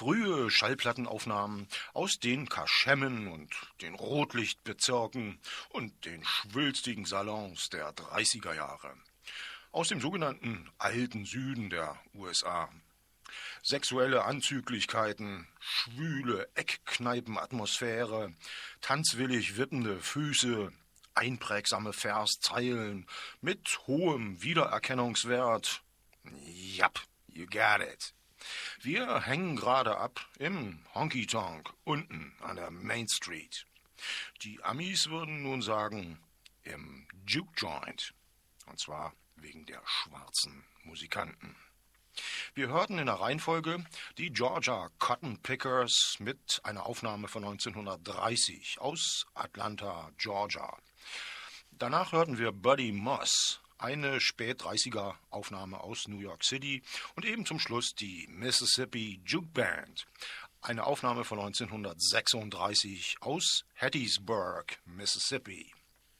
Frühe Schallplattenaufnahmen aus den Kaschemmen und den Rotlichtbezirken und den schwülstigen Salons der 30er Jahre. Aus dem sogenannten alten Süden der USA. Sexuelle Anzüglichkeiten, schwüle Eckkneipenatmosphäre, tanzwillig wippende Füße, einprägsame Verszeilen mit hohem Wiedererkennungswert. Yep, you got it. Wir hängen gerade ab im Honky Tonk unten an der Main Street. Die Amis würden nun sagen, im Juke Joint. Und zwar wegen der schwarzen Musikanten. Wir hörten in der Reihenfolge die Georgia Cotton Pickers mit einer Aufnahme von 1930 aus Atlanta, Georgia. Danach hörten wir Buddy Moss, eine Spät-30er Aufnahme aus New York City und eben zum Schluss die Mississippi Juke Band, eine Aufnahme von 1936 aus Hattiesburg, Mississippi.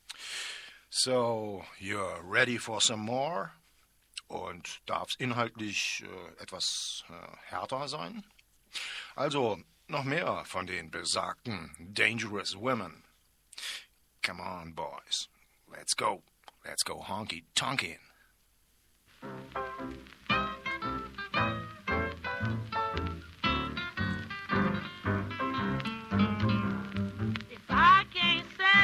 So, you're ready for some more? Und darf es inhaltlich etwas härter sein? Also noch mehr von den besagten Dangerous Women. Come on, boys. Let's go honky tonkin'.